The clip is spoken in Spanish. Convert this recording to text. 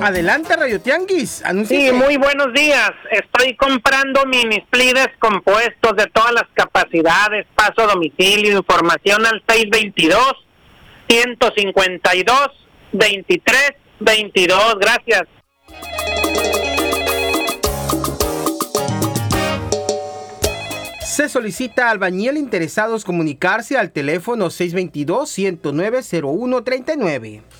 Adelante, Radio Tianguis. Sí, muy buenos días. Estoy comprando mini splitters compuestos de todas las capacidades. Paso a domicilio, información al 622-152-2322. Gracias. Se solicita albañil interesados comunicarse al teléfono 622-109-0139.